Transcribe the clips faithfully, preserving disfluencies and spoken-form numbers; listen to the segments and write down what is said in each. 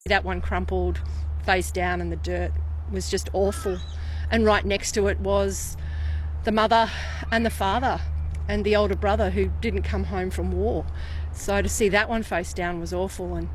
That one crumpled face down in the dirt was just awful. And right next to it was the mother and the father and the older brother who didn't come home from war. So to see that one face down was awful. And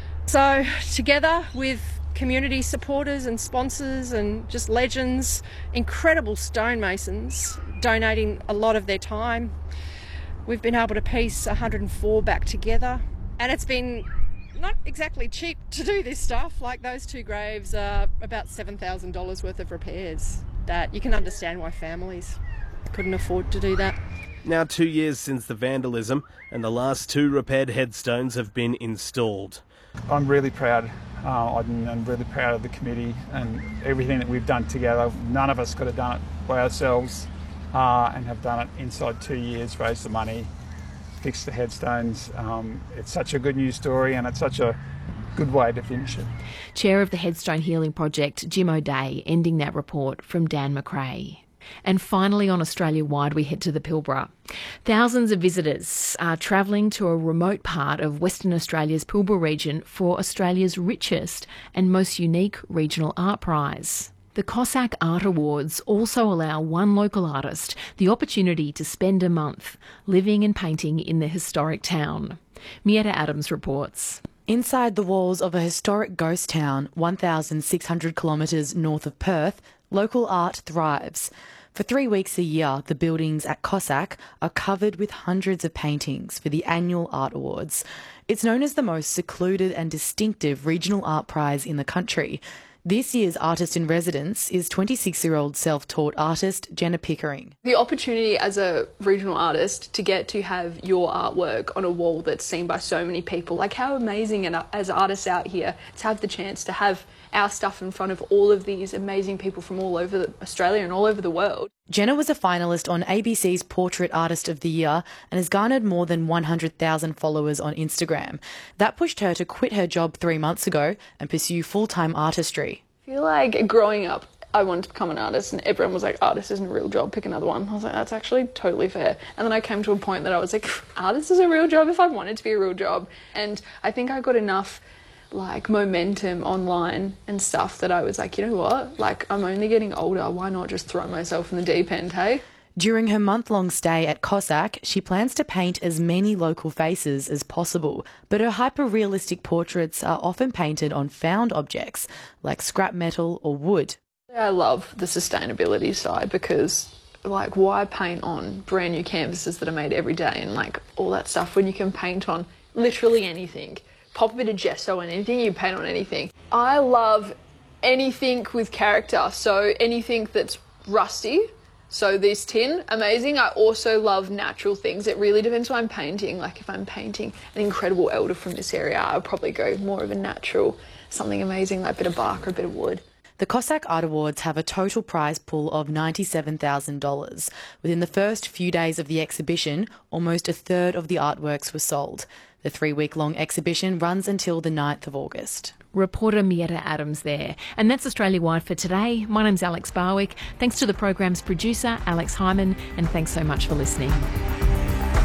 so together with community supporters and sponsors and just legends, incredible stonemasons donating a lot of their time, we've been able to piece one hundred and four back together. And it's been not exactly cheap to do this stuff. Like, those two graves are about seven thousand dollars worth of repairs that you can understand why families couldn't afford to do that. Now two years since the vandalism, and the last two repaired headstones have been installed. I'm really proud. Uh, I'm, I'm really proud of the committee and everything that we've done together. None of us could have done it by ourselves, uh, and have done it inside two years, raised the money, fixed the headstones. Um, it's such a good news story, and it's such a good way to finish it. Chair of the Headstone Healing Project, Jim O'Dea, ending that report from Dan McRae. And finally, on Australia-wide, we head to the Pilbara. Thousands of visitors are travelling to a remote part of Western Australia's Pilbara region for Australia's richest and most unique regional art prize. The Cossack Art Awards also allow one local artist the opportunity to spend a month living and painting in the historic town. Mietta Adams reports. Inside the walls of a historic ghost town, one thousand six hundred kilometres north of Perth, local art thrives. For three weeks a year, the buildings at Cossack are covered with hundreds of paintings for the annual Art Awards. It's known as the most secluded and distinctive regional art prize in the country. This year's artist in residence is twenty-six-year-old self-taught artist Jenna Pickering. The opportunity as a regional artist to get to have your artwork on a wall that's seen by so many people, like how amazing and as artists out here to have the chance to have our stuff in front of all of these amazing people from all over Australia and all over the world. Jenna was a finalist on A B C's Portrait Artist of the Year and has garnered more than one hundred thousand followers on Instagram. That pushed her to quit her job three months ago and pursue full-time artistry. I feel like growing up, I wanted to become an artist, and everyone was like, artist isn't a real job, pick another one. I was like, that's actually totally fair. And then I came to a point that I was like, artist is a real job if I want it to be a real job. And I think I got enough like momentum online and stuff that I was like, you know what, like I'm only getting older, why not just throw myself in the deep end, hey? During her month-long stay at Cossack, she plans to paint as many local faces as possible, but her hyper-realistic portraits are often painted on found objects like scrap metal or wood. I love the sustainability side because, like, why paint on brand new canvases that are made every day and like all that stuff when you can paint on literally anything? Pop a bit of gesso on anything, you paint on anything. I love anything with character, so anything that's rusty. So this tin, amazing. I also love natural things. It really depends what I'm painting. Like if I'm painting an incredible elder from this area, I'll probably go more of a natural, something amazing like a bit of bark or a bit of wood. The Cossack Art Awards have a total prize pool of ninety-seven thousand dollars. Within the first few days of the exhibition, almost a third of the artworks were sold. The three-week-long exhibition runs until the ninth of August. Reporter Mietta Adams there. And that's Australia-wide for today. My name's Alex Barwick. Thanks to the program's producer, Alex Hyman, and thanks so much for listening.